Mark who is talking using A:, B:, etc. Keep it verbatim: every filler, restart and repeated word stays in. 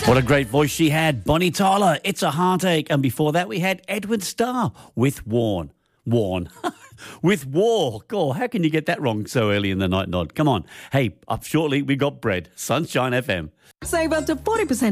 A: What a great voice she had. Bonnie Tyler, It's a Heartache. And before that, we had Edwin Starr with Warn. Warn. with War. God, how can you get that wrong so early in the night nod? Come on. Hey, up shortly, we got bread. Sunshine F M.
B: Save up to forty percent